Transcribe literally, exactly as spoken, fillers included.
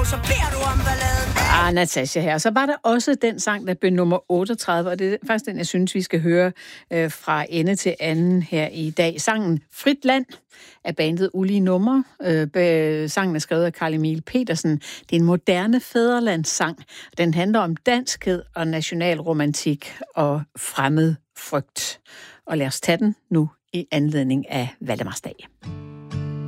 så beder du om balladen. Ah, Natasja her. Så var der også den sang, der blev nummer otteogtredive, og det er faktisk den, jeg synes, vi skal høre øh, fra ende til anden her i dag. Sangen Frit Land af bandet Ulige Numre. Øh, sangen er skrevet af Carl Emil Petersen. Det er en moderne fædrelandssang. Den handler om danskhed og nationalromantik og fremmed frygt. Og lad os tage den nu i anledning af Valdemarsdag.